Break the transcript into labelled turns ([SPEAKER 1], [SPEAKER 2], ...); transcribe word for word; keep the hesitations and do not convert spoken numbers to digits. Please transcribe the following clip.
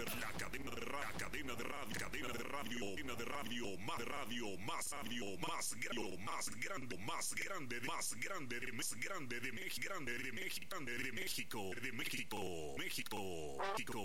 [SPEAKER 1] de la cadena de radio, cadena de radio, cadena de radio, cadena de radio, más radio, más radio, más grande, más grande, más grande, más grande, más grande de México, grande de México, grande de México, de México, México, México.